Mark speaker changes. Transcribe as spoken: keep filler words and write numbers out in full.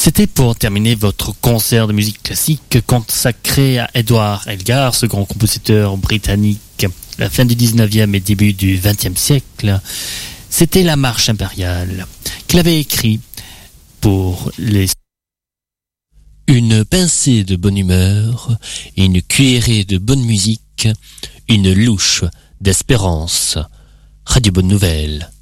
Speaker 1: C'était pour terminer votre concert de musique classique consacré à Edward Elgar, ce grand compositeur britannique, la fin du dix-neuvième et début du vingtième siècle. C'était la marche impériale qu'il avait écrit pour les...
Speaker 2: Une pincée de bonne humeur, une cuillerée de bonne musique, une louche d'espérance. Radio Bonne Nouvelle.